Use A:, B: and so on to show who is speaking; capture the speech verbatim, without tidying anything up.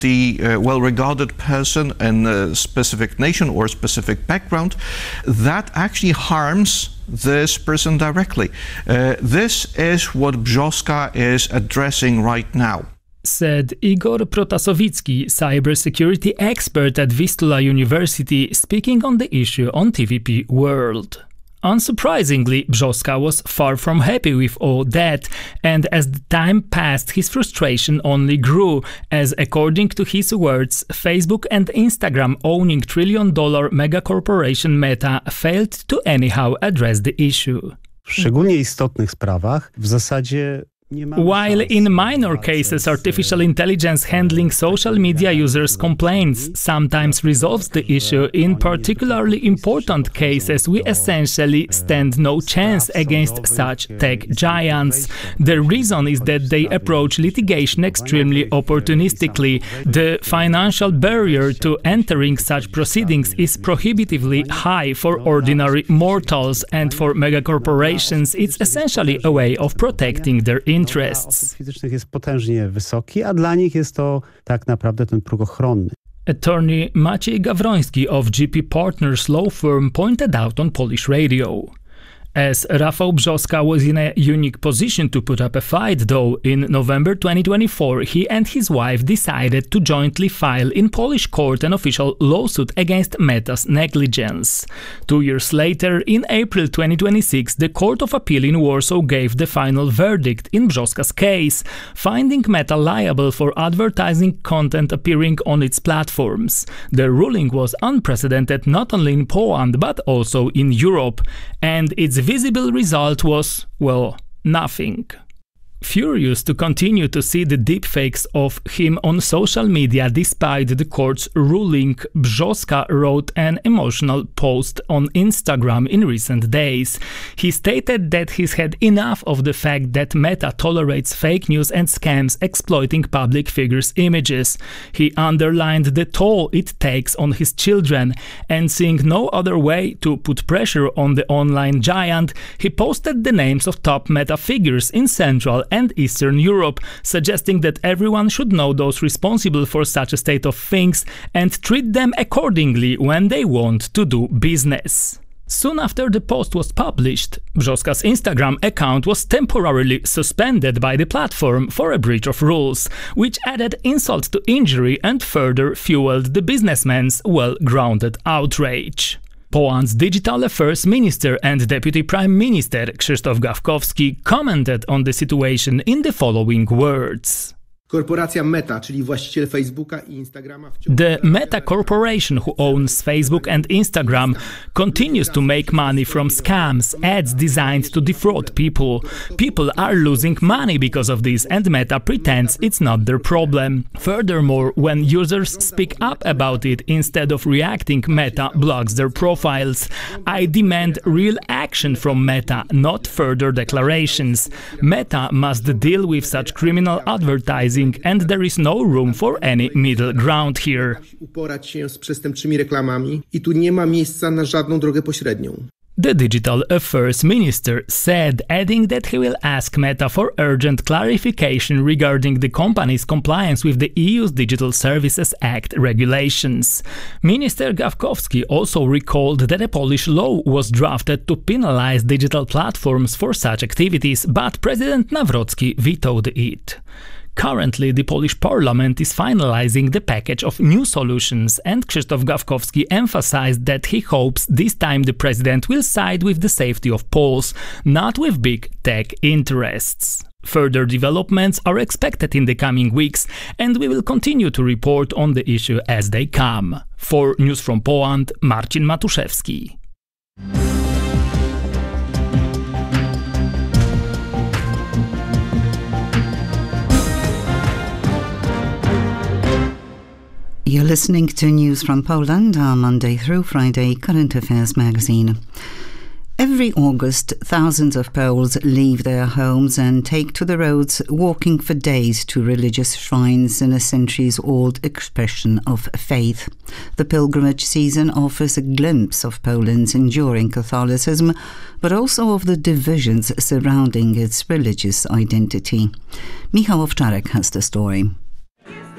A: the uh, well-regarded person in a specific nation or specific background, that actually harms this person directly. Uh, this is what Brzoska is addressing right now.
B: Said Igor Protasowicki, cybersecurity expert at Vistula University, speaking on the issue on T V P World. Unsurprisingly, Brzoska was far from happy with all that, and as the time passed, his frustration only grew, as according to his words, Facebook and Instagram owning trillion-dollar megacorporation Meta failed to anyhow address the issue.
C: W szczególnie istotnych sprawach w zasadzie
B: While in minor cases artificial intelligence handling social media users' complaints sometimes resolves the issue, in particularly important cases we essentially stand no chance against such tech giants. The reason is that they approach litigation extremely opportunistically. The financial barrier to entering such proceedings is prohibitively high for ordinary mortals, and for megacorporations it's essentially a way of protecting their interests.
C: Interests. Fizycznych jest potężnie wysoki, a dla nich jest to tak naprawdę ten próg ochronny.
B: Attorney Maciej Gawroński of G P Partners law firm pointed out on Polish radio. As Rafał Brzoska was in a unique position to put up a fight, though, in November twenty twenty-four he and his wife decided to jointly file in Polish court an official lawsuit against Meta's negligence. Two years later, in April twenty twenty-six, the Court of Appeal in Warsaw gave the final verdict in Brzoska's case, finding Meta liable for advertising content appearing on its platforms. The ruling was unprecedented not only in Poland but also in Europe, and its visible result was, well, nothing. Furious to continue to see the deepfakes of him on social media despite the court's ruling, Brzoska wrote an emotional post on Instagram in recent days. He stated that he's had enough of the fact that Meta tolerates fake news and scams exploiting public figures' images. He underlined the toll it takes on his children, and seeing no other way to put pressure on the online giant, he posted the names of top Meta figures in Central and Eastern Europe, suggesting that everyone should know those responsible for such a state of things and treat them accordingly when they want to do business. Soon after the post was published, Brzoska's Instagram account was temporarily suspended by the platform for a breach of rules, which added insult to injury and further fueled the businessman's well-grounded outrage. Poland's Digital Affairs Minister and Deputy Prime Minister Krzysztof Gawkowski commented on the situation in the following words.
D: Korporacja Meta, czyli właściciel Facebooka i Instagrama.
B: The Meta Corporation, who owns Facebook and Instagram, continues to make money from scams, ads designed to defraud people. People are losing money because of this, and Meta pretends it's not their problem. Furthermore, when users speak up about it instead of reacting, Meta blocks their profiles. I demand real action from Meta, not further declarations. Meta must deal with such criminal advertising, and there is no room for any middle ground here.
D: Uporać się z przestępczymi reklamami i tu nie ma miejsca na żadną drogę pośrednią.
B: The Digital Affairs Minister said, adding that he will ask Meta for urgent clarification regarding the company's compliance with the E U's Digital Services Act regulations. Minister Gawkowski also recalled that a Polish law was drafted to penalize digital platforms for such activities, but President Nawrocki vetoed it. Currently, the Polish parliament is finalizing the package of new solutions, and Krzysztof Gawkowski emphasized that he hopes this time the president will side with the safety of Poles, not with big tech interests. Further developments are expected in the coming weeks, and we will continue to report on the issue as they come. For News from Poland, Marcin Matuszewski.
E: You're listening to News from Poland, our Monday through Friday current affairs magazine. Every August, thousands of Poles leave their homes and take to the roads, walking for days to religious shrines in a centuries-old expression of faith. The pilgrimage season offers a glimpse of Poland's enduring Catholicism, but also of the divisions surrounding its religious identity. Michał Owczarek has the story.